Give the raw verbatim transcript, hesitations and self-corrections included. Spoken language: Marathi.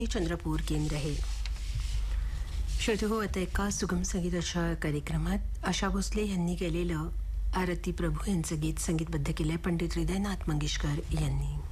चंद्रपूर केंद्र आहे. श्रोते हो, आता एका सुगम संगीताच्या कार्यक्रमात आशा भोसले यांनी केलेलं आरती प्रभू यांचं गीत संगीतबद्ध केलंय पंडित हृदयनाथ मंगेशकर यांनी.